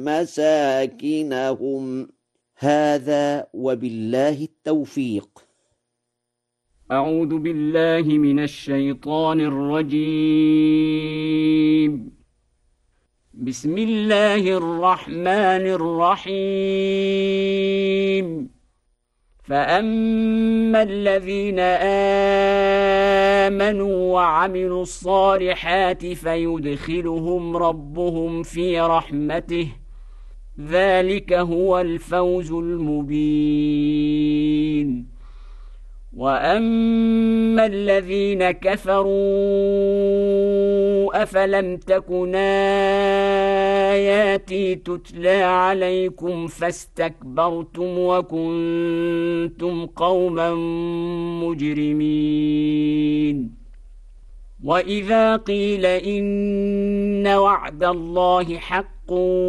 مساكنهم. هذا وبالله التوفيق. أعوذ بالله من الشيطان الرجيم. بسم الله الرحمن الرحيم. فأما الذين آمنوا وعملوا الصالحات فيدخلهم ربهم في رحمته، ذلك هو الفوز المبين. وأما الذين كفروا أفلم تكن آياتي تتلى عليكم فاستكبرتم وكنتم قوما مجرمين. وإذا قيل إن وعد الله حق